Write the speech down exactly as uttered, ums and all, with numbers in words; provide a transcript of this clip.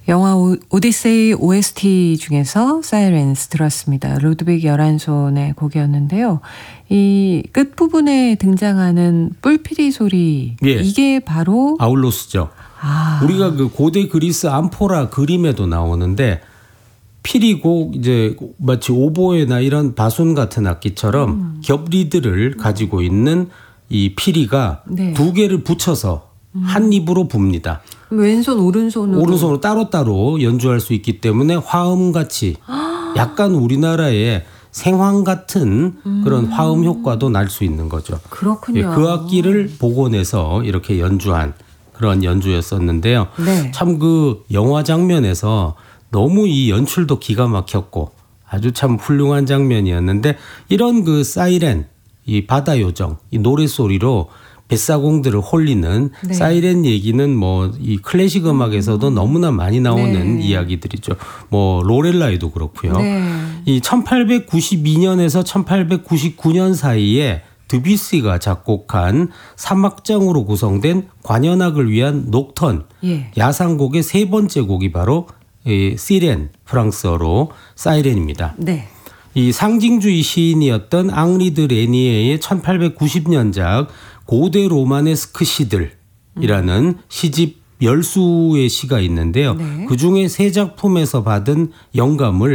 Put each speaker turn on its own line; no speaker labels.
영화 오, 오디세이 오에스티 중에서 사이렌스 들었습니다. 루드빅 열한손의 곡이었는데요. 이 끝부분에 등장하는 뿔피리 소리,
예.
이게 바로
아울로스죠.
아.
우리가 그 고대 그리스 암포라 그림에도 나오는데 피리고 이제 마치 오보에나 이런 바순 같은 악기처럼 음. 겹리드를 가지고 있는 이 피리가 네. 두 개를 붙여서 음. 한 입으로 붑니다.
왼손 오른손으로
오른손으로 따로따로 연주할 수 있기 때문에 화음같이 약간 우리나라의 생황 같은 음. 그런 화음 효과도 날 수 있는 거죠.
그렇군요.
예, 그 악기를 복원해서 이렇게 연주한 그런 연주였었는데요.
네.
참 그 영화 장면에서 너무 이 연출도 기가 막혔고 아주 참 훌륭한 장면이었는데 이런 그 사이렌, 이 바다 요정, 이 노랫소리로 뱃사공들을 홀리는 네. 사이렌 얘기는 뭐 이 클래식 음악에서도 음. 너무나 많이 나오는 네. 이야기들이죠. 뭐 로렐라이도 그렇고요.
네.
이 천팔백구십이년에서 천팔백구십구년 사이에 드뷔시가 작곡한 삼 악장으로 구성된 관현악을 위한 녹턴, 예. 야상곡의 세 번째 곡이 바로 이 시렌, 프랑스어로 사이렌입니다.
네.
이 상징주의 시인이었던 앙리 드 레니에의 천팔백구십년작 고대 로마네스크 시들이라는 음. 시집 열수의 시가 있는데요. 네. 그중에 세 작품에서 받은 영감을